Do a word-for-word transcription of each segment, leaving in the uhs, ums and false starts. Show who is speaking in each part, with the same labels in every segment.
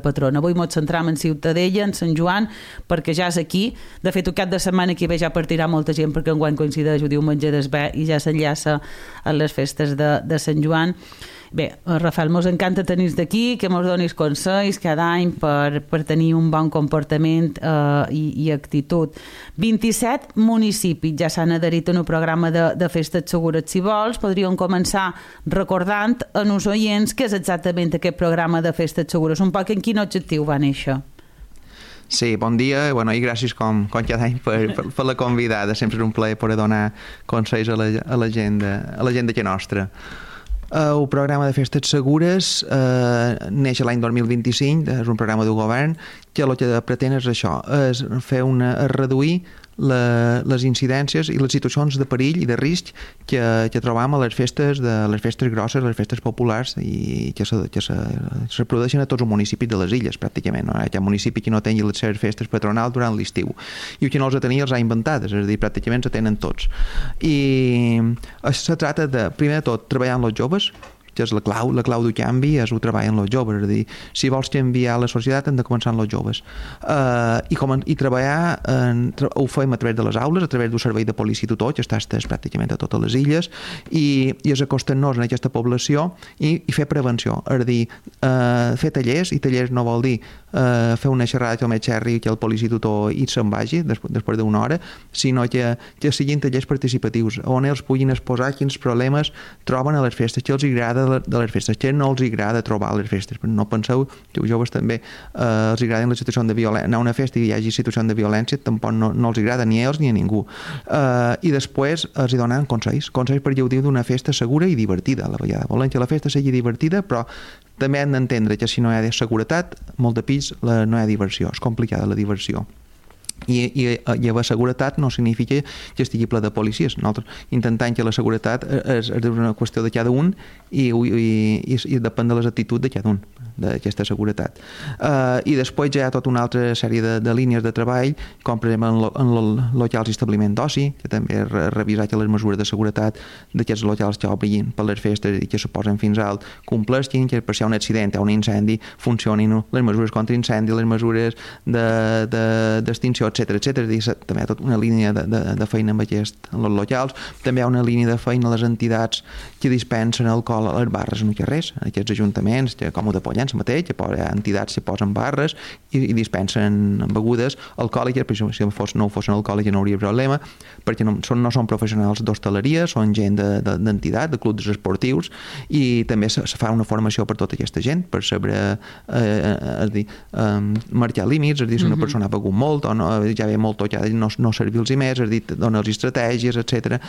Speaker 1: patrona. Avui ens centram en Ciutadella, en Sant Joan, perquè ja és aquí. De fet, el cap de setmana que ve ja partirà molta gent, perquè enguany coincideix el diumenge d'Esbé i ja s'enllaça a les festes de, de Sant Joan. Bé, Rafael, mos encanta tenir-te d'aquí, que mos donis consells cada any per, per tenir un bon comportament eh, i, i actitud. vint-i-set municipis ja s'han adherit a un programa de, de festes segures. Si vols, podríem començar recordant a nos oients què és exactament aquest programa de festes segures, un poc en quin objectiu va néixer.
Speaker 2: Sí, bon dia, bueno, i gràcies com, com cada any per, per, per la convidada. Sempre és un plaer poder donar consells a la, a la gent de, a la gent d'aquí nostra. Uh, el programa de festes segures uh, neix l'any dos mil vint-i-cinc, és un programa del govern que el que pretén és això, és fer una, és reduir la, les incidències i les situacions de perill i de risc que, que trobam a les festes, de, les festes grosses, les festes populars i que se, que se, se produeixen a tots els municipis de les illes, pràcticament. No? Hi ha municipis que no tenen les seves festes patronals durant l'estiu i el que no els tenia els ha inventades, és a dir, pràcticament se tenen tots. I se trata de, primer de tot, treballar amb els joves, que és la clau, la clau del canvi és el treball amb els joves, és a dir, si vols canviar la societat hem de començar amb els joves uh, i, com, i treballar en, ho fem a través de les aules, a través del servei de policia i tutor, que està estès pràcticament a totes les illes i, i és acostant-nos en aquesta població i, i fer prevenció, és a dir, uh, fer tallers, i tallers no vol dir uh, fer una xerrada que el metge arribi, que el policia i tutor i se'n vagi després, després d'una hora, sinó que, que siguin tallers participatius, on ells puguin exposar quins problemes troben a les festes, que els agrada de les festes, que no els agrada trobar les festes, però no penseu que els joves també eh, els agraden la situació de violència, anar a una festa i hi hagi situació de violència tampoc no, no els agrada ni a ells ni a ningú eh, i després els hi donen consells consells per gaudir d'una festa segura i divertida a la vegada, volen que la festa sigui divertida però també han d'entendre que si no hi ha seguretat, molt de pis la, no hi ha diversió, és complicada la diversió. I, i, i la seguretat no significa que estigui ple de policies. Nosaltres intentant que la seguretat és, és una qüestió de cada un i, i, i, i depèn de les actituds de cada un d'aquesta seguretat. Uh, I després ja hi ha tota una altra sèrie de, de línies de treball, com per exemple en, lo, en lo, locals i establiment d'oci, que també és revisar que les mesures de seguretat d'aquests locals que obrin per les festes i que suposen fins alt compleixin, que per si hi ha un accident, hi ha un incendi, funcionin les mesures contra incendi, les mesures d'extinció, de, de, etcètera, etcètera. També hi ha tota una línia de, de, de feina amb aquest, en els locals, també hi ha una línia de feina a les entitats que dispensen alcohol a les barres en carrers, en aquests ajuntaments, que, com el de Pollans mateix, que hi ha entitats que posen barres i, i dispensen begudes alcohòliques, però si fos, no fossin alcohòliques no hauria problema, perquè no són, no són professionals d'hostaleria, són gent d'entitat, de, de, de clubs esportius, i també se, se fa una formació per tota aquesta gent, per saber eh, eh, dir, eh, marcar límits, és dir, si una persona ha begut molt o no, ja ve molt tocada, no, no servir-los més, és dir, donar-los estratègies, etcètera.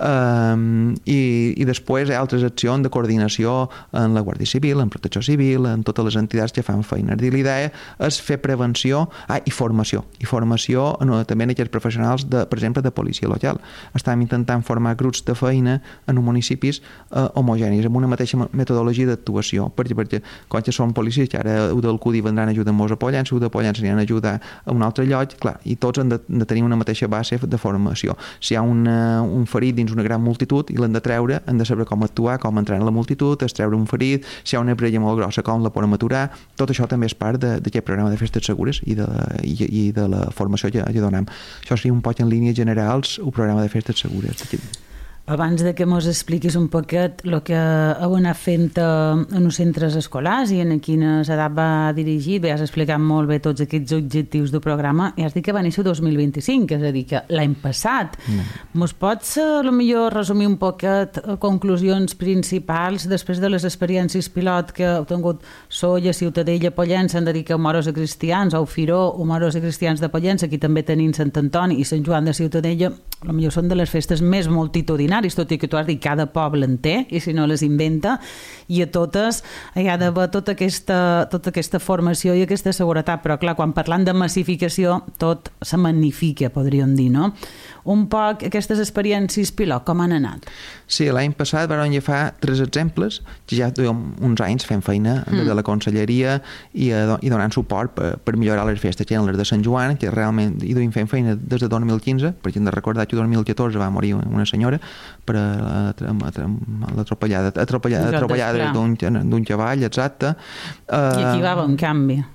Speaker 2: Um, i, i després hi ha altres accions de coordinació en la Guàrdia Civil, en Protecció Civil, en totes les entitats que fan feina. L'idea és fer prevenció ah, i formació, i formació no, també en aquests professionals, de, per exemple, de policia local. Estàvem intentant formar grups de feina en municipis eh, homogenis, amb una mateixa metodologia d'actuació, perquè, perquè quan ja són policies, que ara ho del CUDI vendran a ajudar-nos a Pollença, ho de Pollença aniran a ajudar a un altre lloc, clar, i tots han de, de tenir una mateixa base de formació. Si hi ha una, un ferit dins una gran multitud i l'han de treure, han de saber com actuar, com entrar en la multitud, es treure un ferit, si hi ha una parella molt grossa, com la podem aturar. Tot això també és part d'aquest programa de festes segures i de, i, i de la formació que, que donem. Això seria un poc en línies generals el programa de festes segures.
Speaker 1: Abans de que mos expliquis un poquet el que heu anat fent en els centres escolars i en quines edat va dirigir, bé, has explicat molt bé tots aquests objectius del programa i has dit que va néixer el dos mil vint-i-cinc, és a dir, que l'any passat. Mm. Mos pots, potser, resumir un poquet conclusions principals després de les experiències pilot que heu tingut Solla, Ciutadella, Pollença, han de dir que Moros i Cristians, o Firó, o Moros i Cristians de Pollença, aquí també tenim Sant Antoni i Sant Joan de Ciutadella, potser són de les festes més multitudinàries, tot i que tu has dit cada poble en té, i si no les inventa, i a totes hi ha d'haver tota aquesta, tota aquesta formació i aquesta seguretat, però clar, quan parlant de massificació tot se magnifica, podríem dir, no? Un poc aquestes experiències pilot, com han anat?
Speaker 2: Sí, l'any passat vam agafar tres exemples, que ja duem uns anys fent feina mm. des de la Conselleria i, i donant suport per, per millorar les festes, que eren les de Sant Joan, que realment hi duim fent feina des de dos mil quinze, perquè hem de recordar que el dos mil catorze va morir una senyora per l'atropellada atropellada d'un cavall, exacte.
Speaker 1: I aquí va haver un canvi.